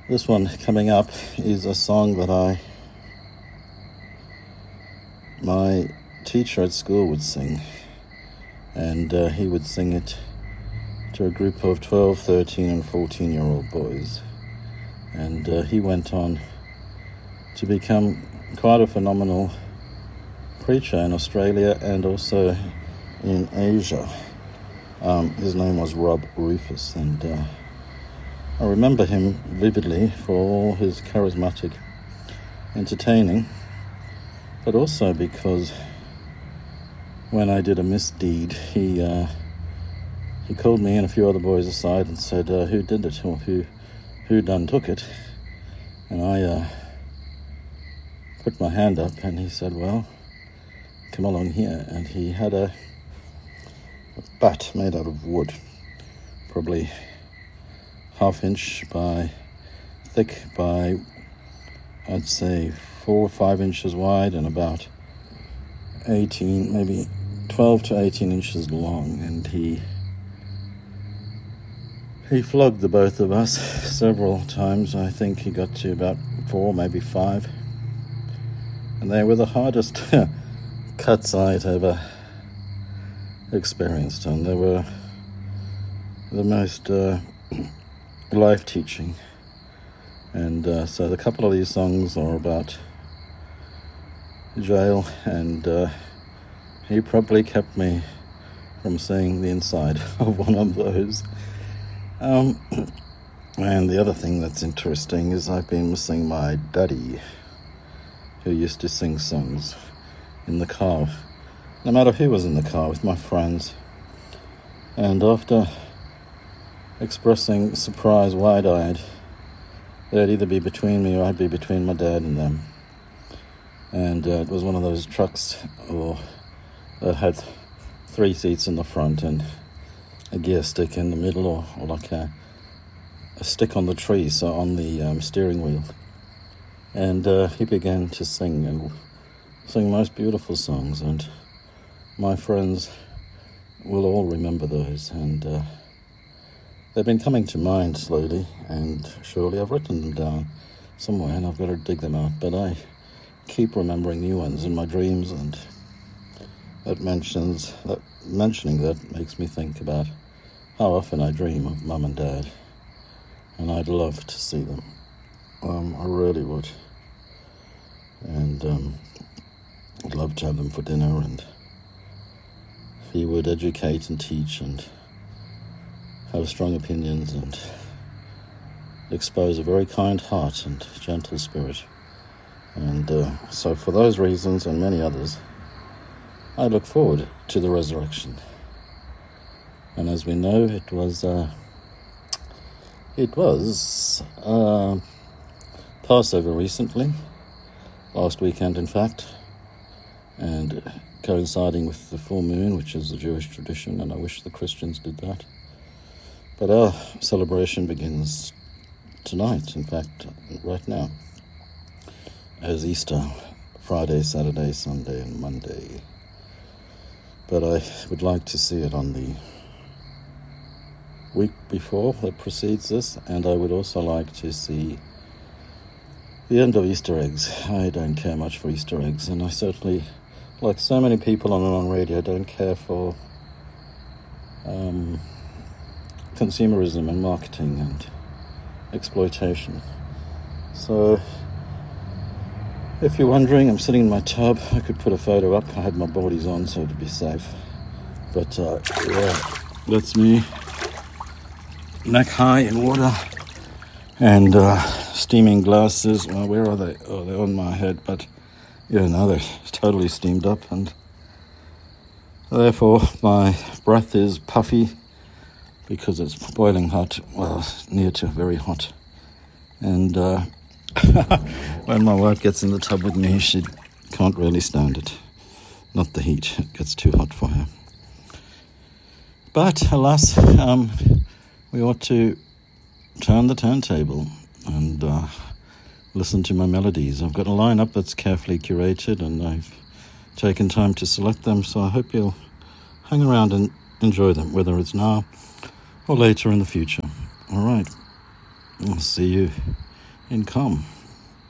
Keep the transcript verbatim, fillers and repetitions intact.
This one coming up is a song that I, my teacher at school would sing, and uh, he would sing it to a group of twelve, thirteen and fourteen year old boys, and uh, he went on to become quite a phenomenal preacher in Australia and also in Asia. Um, his name was Rob Rufus, and uh, I remember him vividly for all his charismatic entertaining, but also because when I did a misdeed, he uh, he called me and a few other boys aside and said, uh, who did it, or who who done took it? And I uh, put my hand up, and he said, well, come along here. And he had a, a bat made out of wood, probably half inch by thick by, I'd say, four or five inches wide and about eighteen, maybe twelve to eighteen inches long. And he he flogged the both of us several times. I think he got to about four, maybe five. And they were the hardest cuts I'd ever experienced, and they were the most uh, life-teaching. And uh, so the couple of these songs are about jail, and uh, he probably kept me from seeing the inside of one of those. Um, and the other thing that's interesting is I've been missing my daddy, who used to sing songs in the car, no matter who was in the car, with my friends. And after expressing surprise wide-eyed, they'd either be between me or I'd be between my dad and them. And uh, it was one of those trucks or that had three seats in the front and a gear stick in the middle, or, or like a, a stick on the tree, so on the um, steering wheel. And uh, he began to sing and sing most beautiful songs, and my friends will all remember those, and uh, they've been coming to mind slowly and surely. I've written them down somewhere and I've got to dig them out, but I keep remembering new ones in my dreams, and that mentions that mentioning that makes me think about how often I dream of Mum and Dad, and I'd love to see them. Um, I really would. And um, I'd love to have them for dinner, and he would educate and teach and have strong opinions and expose a very kind heart and gentle spirit. And uh, so for those reasons and many others, I look forward to the resurrection. And as we know, it was uh, it was uh, Passover recently, last weekend in fact, and coinciding with the full moon, which is a Jewish tradition, and I wish the Christians did that. But our celebration begins tonight, in fact, right now, as Easter, Friday, Saturday, Sunday, and Monday. But I would like to see it on the week before that precedes this, and I would also like to see the end of Easter eggs. I don't care much for Easter eggs, and I certainly, like so many people on and on radio, don't care for um, consumerism and marketing and exploitation. So, if you're wondering, I'm sitting in my tub. I could put a photo up. I had my boardies on so to be safe. But, uh, yeah, that's me, neck high in water, and uh, steaming glasses. Well, where are they? Oh, they're on my head, but, yeah, no, they're totally steamed up, and therefore my breath is puffy because it's boiling hot, well, near to very hot. And uh, when my wife gets in the tub with me, she can't really stand it. Not the heat, it gets too hot for her. But alas, um, we ought to turn the turntable and uh, listen to my melodies. I've got a lineup that's carefully curated, and I've taken time to select them, so I hope you'll hang around and enjoy them, whether it's now or later in the future. All right, I'll see you and come.